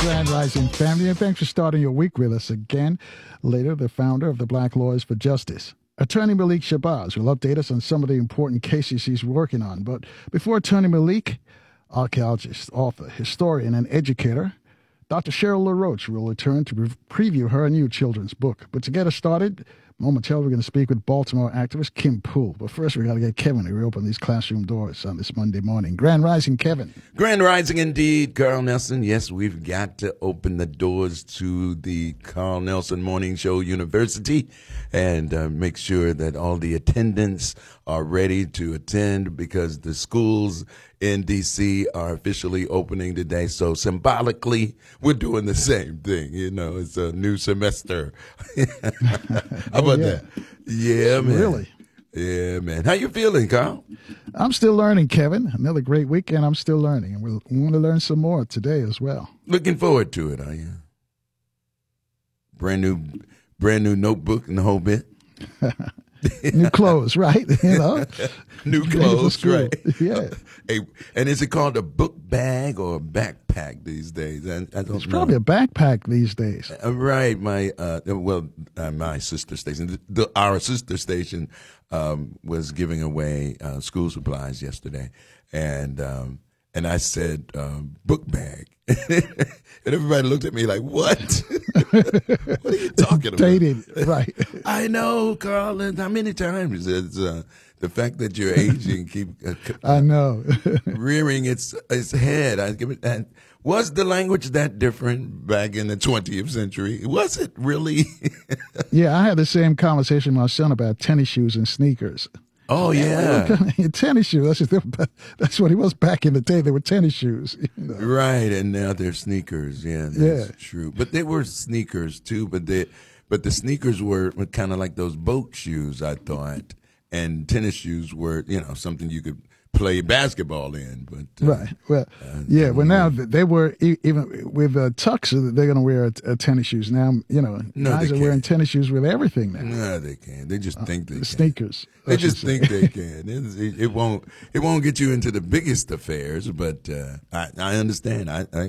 Grand Rising family, and thanks for starting your week with us again. Later, the founder of the Black Lawyers for Justice, Attorney Malik Shabazz, will update us on some of the important cases he's working on. But before Attorney Malik, archaeologist, author, historian, and educator, Dr. Cheryl LaRoche will return to preview her new children's book. But to get us started, momentarily we're going to speak with Baltimore activist Kim Poole. But first, we got to get Kevin to reopen these classroom doors on this Monday morning. Grand Rising, Kevin. Grand Rising indeed, Carl Nelson. Yes, we've got to open the doors to the Carl Nelson Morning Show University and make sure that all the attendants are ready to attend because the schools in D.C. are officially opening today. So symbolically, we're doing the same thing. You know, it's a new semester. How about that? Yeah, man. Really? Yeah, man. How you feeling, Carl? I'm still learning, Kevin. Another great weekend. I'm still learning. And we want to learn some more today as well. Looking forward to it, are you? Brand new notebook and the whole bit. New clothes, right? You know, new clothes, right? Yeah. Hey, and is it called a book bag or a backpack these days? I don't know. It's probably a backpack these days. Right. My sister station, our sister station, was giving away school supplies yesterday, and I said book bag, and everybody looked at me like, "What? What are you talking about?" Dated, right? I know, Carl. And how many times it's the fact that you're aging keep I know rearing its head. And was the language that different back in the 20th century? Was it really? Yeah, I had the same conversation with my son about tennis shoes and sneakers. Oh, yeah. Tennis shoes. That's what he was back in the day. They were tennis shoes. You know? Right, and now they're sneakers. Yeah, that's true. But they were sneakers, too. But the sneakers were kind of like those boat shoes, I thought. And tennis shoes were, something you could play basketball in. But right. Well, Well, now they were even with Tux. They're going to wear tennis shoes now. Guys are wearing tennis shoes with everything now. No, they can't. They just think they can. Sneakers. They just think they can. It won't get you into the biggest affairs. But I understand.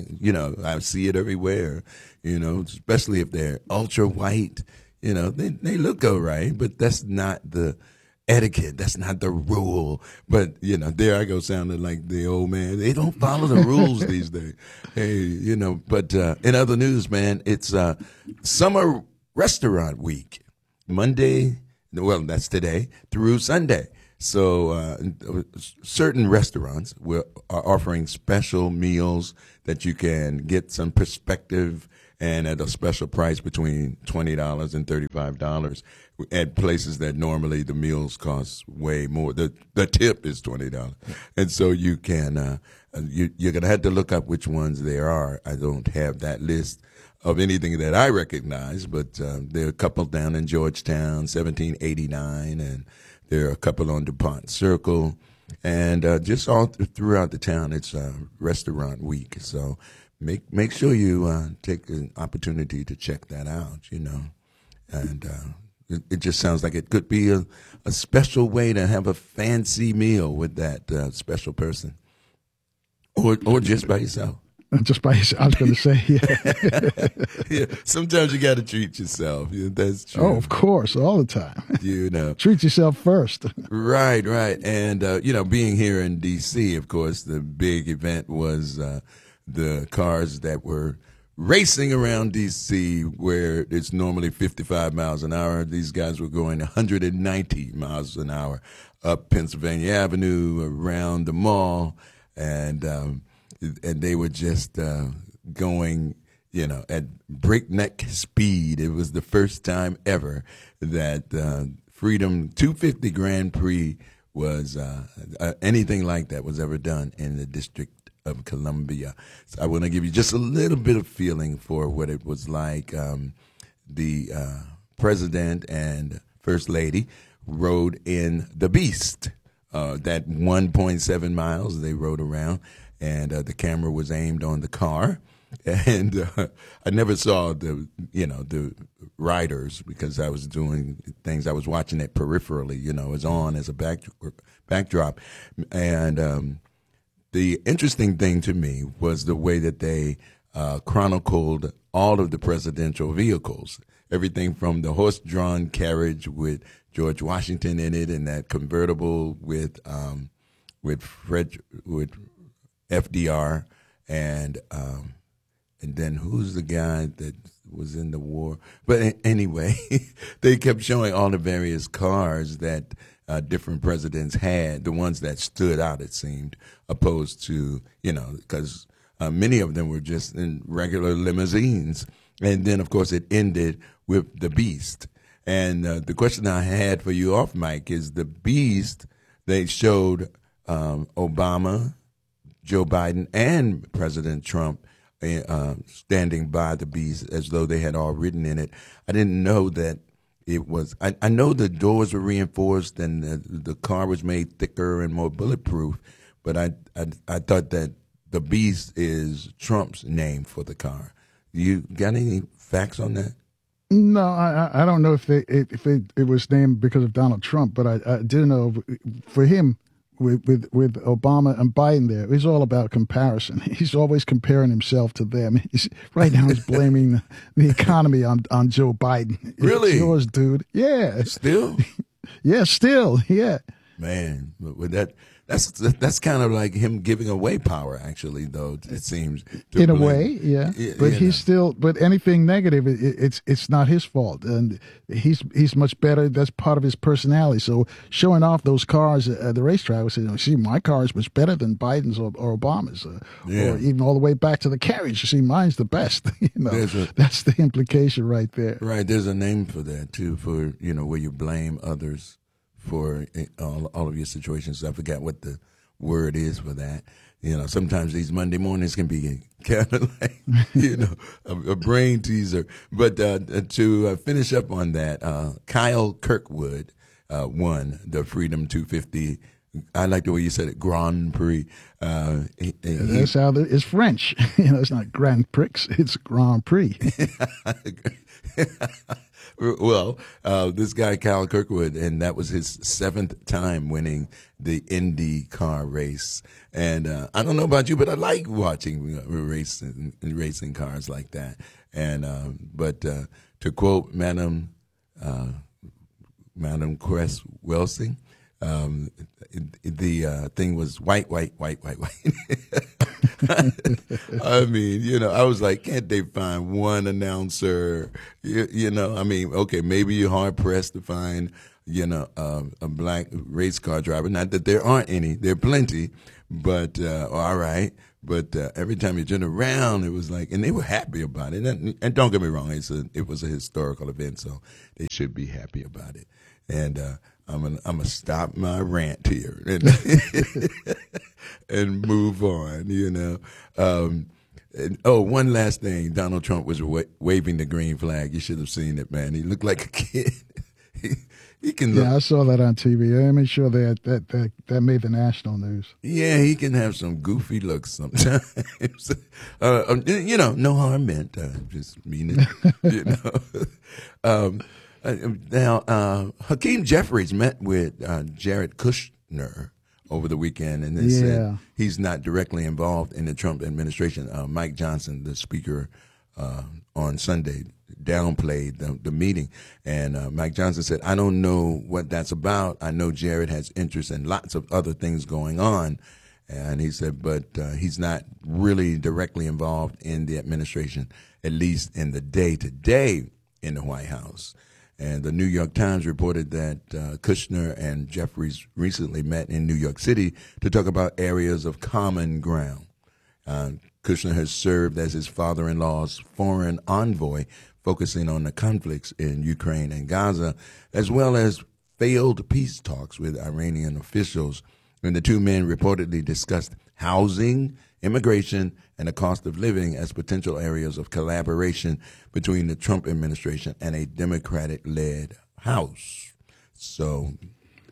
I see it everywhere. Especially if they're ultra white. They look all right, but that's not the etiquette. That's not the rule. But, there I go sounding like the old man. They don't follow the rules these days. Hey, but in other news, man, it's summer restaurant week. Monday, well, that's today, through Sunday. So certain restaurants are offering special meals that you can get some perspective and at a special price between $20 and $35 at places that normally the meals cost way more. The tip is $20. And so you can, you're going to have to look up which ones there are. I don't have that list of anything that I recognize, but there are a couple down in Georgetown, 1789, and there are a couple on DuPont Circle. And just all throughout the town, it's restaurant week. So make sure you take an opportunity to check that out, And it just sounds like it could be a special way to have a fancy meal with that special person. Or just by yourself. Just by yourself, I was going to say, yeah. Yeah. Sometimes you got to treat yourself. That's true. Oh, of course, all the time. Treat yourself first. Right. And, being here in D.C., of course, the big event was the cars that were racing around D.C. where it's normally 55 miles an hour. These guys were going 190 miles an hour up Pennsylvania Avenue, around the mall, and they were just going, at breakneck speed. It was the first time ever that Freedom 250 Grand Prix was anything like that was ever done in the District of Columbia. So I want to give you just a little bit of feeling for what it was like. The president and first lady rode in the Beast. That 1.7 miles they rode around, and the camera was aimed on the car. And I never saw the riders because I was doing things. I was watching it peripherally. It was on as a backdrop. And the interesting thing to me was the way that they chronicled all of the presidential vehicles, everything from the horse-drawn carriage with George Washington in it, and that convertible with FDR, and then who's the guy that was in the war? But anyway, they kept showing all the various cars that different presidents had, the ones that stood out, it seemed, opposed to, because many of them were just in regular limousines. And then, of course, it ended with the Beast. And the question I had for you off mic is the Beast, they showed Obama, Joe Biden, and President Trump standing by the Beast as though they had all ridden in it. I didn't know that it was. I know the doors were reinforced and the car was made thicker and more bulletproof, but I thought that the Beast is Trump's name for the car. You got any facts on that? No, I don't know if it was named because of Donald Trump, but I do know for him with Obama and Biden there, it's all about comparison. He's always comparing himself to them. Right now he's blaming the economy on Joe Biden. Really? It's yours, dude. Yeah. Still? Yeah, still. Yeah. Man, with that's kind of like him giving away power, actually, though, it seems. In a way, yeah. But he's still, but anything negative, it's not his fault. And he's much better. That's part of his personality. So showing off those cars at the racetrack, saying, see, my car is much better than Biden's or Obama's. Or even all the way back to the carriage. You see, mine's the best. That's the implication right there. Right. There's a name for that, too, for, where you blame others for all of your situations. I forgot what the word is for that. Sometimes these Monday mornings can be kind of like, a brain teaser. But to finish up on that, Kyle Kirkwood won the Freedom 250. I like the way you said it, Grand Prix. That's how it's French. It's not Grand Prix, it's Grand Prix. Well, this guy, Kyle Kirkwood, and that was his 7th time winning the Indy car race. And I don't know about you, but I like watching racing cars like that. And but to quote Madam Cress Welsing, the thing was white. I mean, I was like, can't they find one announcer? I mean, okay, maybe you're hard pressed to find, a black race car driver. Not that there aren't any, there are plenty, but all right. But every time you turn around, it was like, and they were happy about it. And don't get me wrong, it was a historical event, so they should be happy about it. And I'm gonna stop my rant here and move on. One last thing. Donald Trump was waving the green flag. You should have seen it, man. He looked like a kid. He can. Yeah, I saw that on TV. I made sure that made the national news. Yeah, he can have some goofy looks sometimes. No harm meant. Just mean it. Now, Hakeem Jeffries met with Jared Kushner over the weekend, and they said he's not directly involved in the Trump administration. Mike Johnson, the speaker, on Sunday, downplayed the meeting. And Mike Johnson said, I don't know what that's about. I know Jared has interest in lots of other things going on. And he said, but he's not really directly involved in the administration, at least in the day-to-day in the White House. And the New York Times reported that Kushner and Jeffries recently met in New York City to talk about areas of common ground. Kushner has served as his father-in-law's foreign envoy, focusing on the conflicts in Ukraine and Gaza, as well as failed peace talks with Iranian officials. And the two men reportedly discussed housing, immigration, and the cost of living as potential areas of collaboration between the Trump administration and a Democratic-led House. So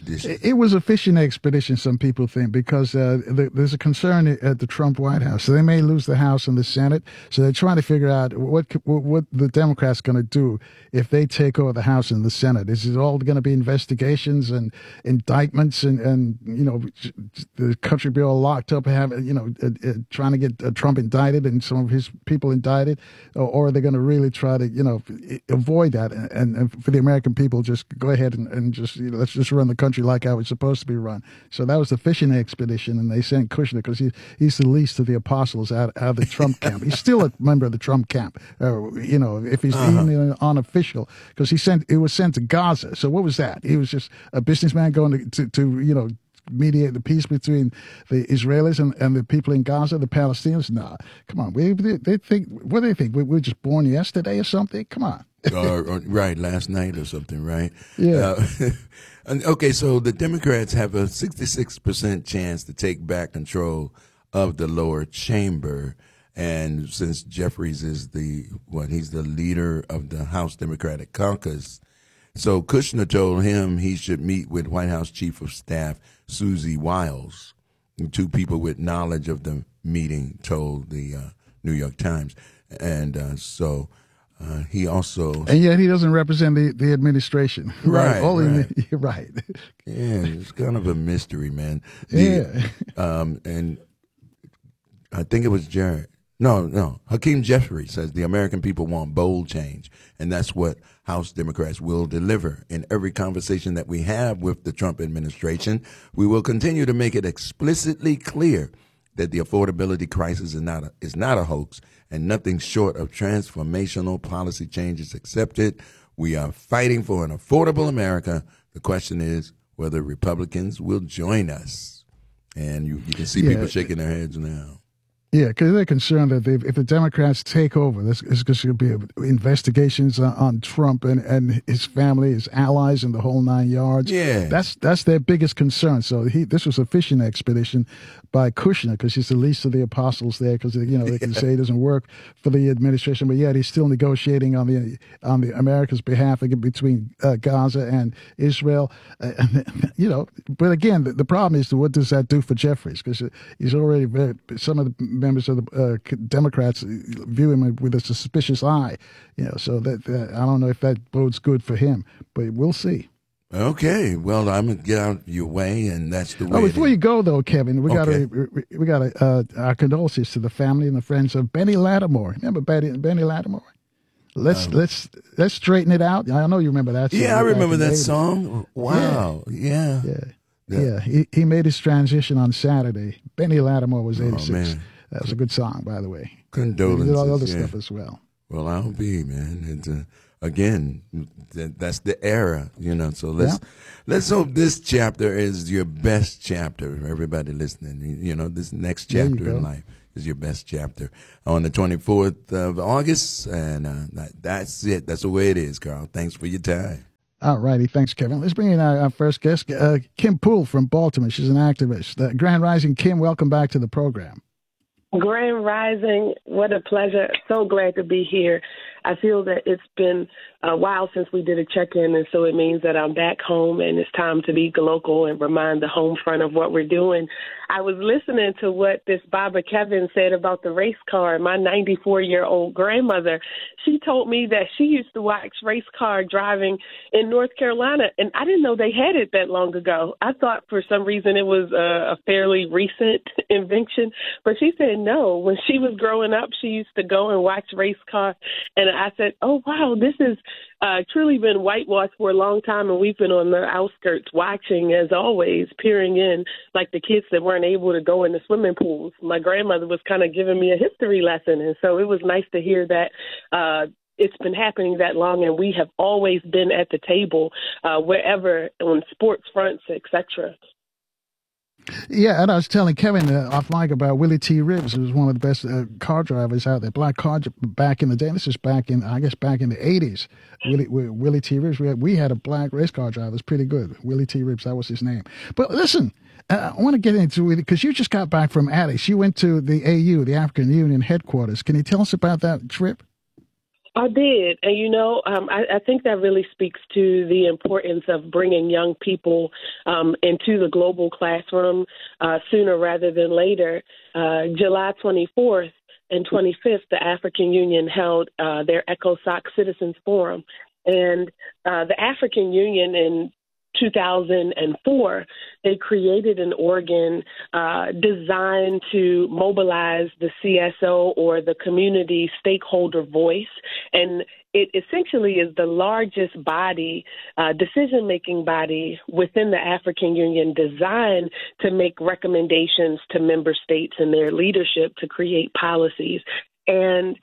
It was a fishing expedition, some people think, because there's a concern at the Trump White House. So they may lose the House and the Senate. So they're trying to figure out what the Democrats going to do if they take over the House and the Senate. Is it all going to be investigations and indictments and the country be all locked up, trying to get Trump indicted and some of his people indicted, or are they going to really try to avoid that and for the American people just go ahead and just let's just run the country like how it's supposed to be run. So that was the fishing expedition, and they sent Kushner because he's the least of the apostles out of the Trump camp. He's still a member of the Trump camp, if he's even unofficial, because it was sent to Gaza. So what was that? He was just a businessman going to mediate the peace between the Israelis and the people in Gaza, the Palestinians. Nah, come on. They think, what do they think? We were just born yesterday or something? Come on. or right, last night or something, right? Yeah. Okay, so the Democrats have a 66% chance to take back control of the lower chamber. And since Jeffries is he's the leader of the House Democratic Caucus, so Kushner told him he should meet with White House Chief of Staff Susie Wiles. Two people with knowledge of the meeting told the New York Times. And so he also... And yet he doesn't represent the administration. Right. Right. Yeah, it's kind of a mystery, man. And I think it was Jared. No. Hakeem Jeffries says the American people want bold change, and that's what House Democrats will deliver. In every conversation that we have with the Trump administration, we will continue to make it explicitly clear that the affordability crisis is not a hoax, and nothing short of transformational policy changes accepted. We are fighting for an affordable America. The question is whether Republicans will join us. And you can see people shaking their heads now. Yeah, because they're concerned that if the Democrats take over, there's going to be investigations on Trump and his family, his allies, and the whole 9 yards. Yeah, that's their biggest concern. So this was a fishing expedition by Kushner because he's the least of the apostles there. Because they can say it doesn't work for the administration, but yet he's still negotiating on the America's behalf between Gaza and Israel. But again, the problem is what does that do for Jeffries? Because he's already some of the members of the Democrats view him with a suspicious eye, so that I don't know if that bodes good for him, but we'll see. Okay, well, I'm gonna get out of your way, and that's the way. Before you go, though, Kevin, we got our condolences to the family and the friends of Benny Lattimore. Remember Benny Lattimore? Let's straighten it out. I know you remember that song. Yeah, I remember that song. Wow. Yeah. He made his transition on Saturday. Benny Lattimore was 86. Oh, man. That was a good song, by the way. Condolences. He did all the other stuff as well. Well, I'll be, man. And again, that's the era, So let's hope this chapter is your best chapter. Everybody listening, this next chapter in life is your best chapter on the 24th of August, and that's it. That's the way it is, Carl. Thanks for your time. All righty. Thanks, Kevin. Let's bring in our first guest, Kim Poole from Baltimore. She's an activist. Grand Rising, Kim, welcome back to the program. Grand Rising, what a pleasure. So glad to be here. I feel that it's been a while since we did a check-in, and so it means that I'm back home, and it's time to be local and remind the home front of what we're doing. I was listening to what this Baba Kevin said about the race car. My 94-year-old grandmother, she told me that she used to watch race car driving in North Carolina, and I didn't know they had it that long ago. I thought for some reason it was a fairly recent invention, but she said no. When she was growing up, she used to go and watch race car, and I said, oh, wow, this has truly been whitewashed for a long time, and we've been on the outskirts watching, as always, peering in like the kids that weren't able to go in the swimming pools. My grandmother was kind of giving me a history lesson, and so it was nice to hear that it's been happening that long, and we have always been at the table wherever, on sports fronts, etc. Yeah, and I was telling Kevin off mic about Willie T. Ribbs, who was one of the best car drivers out there, black car back in the day. This is back in the 80s. Willie T. Ribbs, we had a black race car driver. It was pretty good. Willie T. Ribbs, that was his name. But listen, I want to get into it because you just got back from Addis. You went to the AU, the African Union headquarters. Can you tell us about that trip? I did. And, I think that really speaks to the importance of bringing young people into the global classroom sooner rather than later. July 24th and 25th, the African Union held their ECOSOC Citizens Forum. And the African Union in 2004, they created an organ designed to mobilize the CSO, or the community stakeholder voice. And it essentially is the largest body, decision-making body within the African Union, designed to make recommendations to member states and their leadership to create policies. And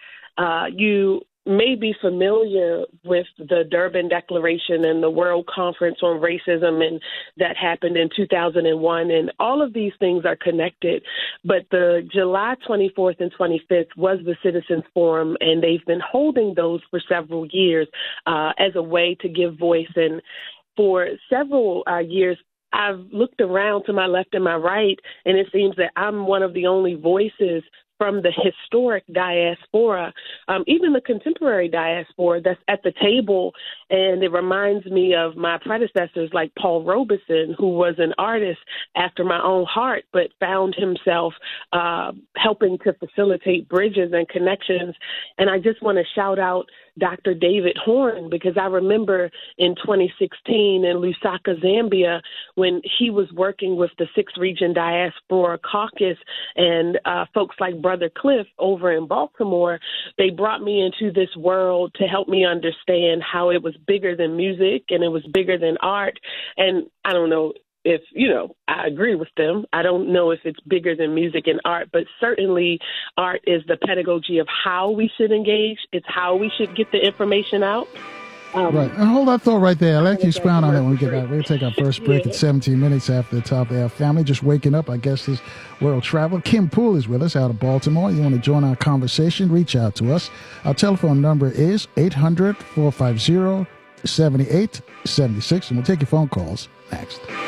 you may be familiar with the Durban Declaration and the World Conference on Racism, and that happened in 2001. And all of these things are connected. But the July 24th and 25th was the Citizens Forum, and they've been holding those for several years as a way to give voice. And for several years, I've looked around to my left and my right, and it seems that I'm one of the only voices from the historic diaspora, even the contemporary diaspora, that's at the table. And it reminds me of my predecessors like Paul Robeson, who was an artist after my own heart, but found himself helping to facilitate bridges and connections. And I just want to shout out Dr. David Horn, because I remember in 2016 in Lusaka, Zambia, when he was working with the 6th Region Diaspora Caucus and folks like Brother Cliff over in Baltimore, they brought me into this world to help me understand how it was bigger than music and it was bigger than art. And I don't know if, I agree with them. I don't know if it's bigger than music and art, but certainly art is the pedagogy of how we should engage. It's how we should get the information out. Right. And hold that thought right there. I'll let you expound on that when we get back. We're going to take our first break at 17 minutes after the top of our family. Just waking up, I guess, this world travel. Kim Poole is with us out of Baltimore. You want to join our conversation, reach out to us. Our telephone number is 800-450-7876, and we'll take your phone calls next.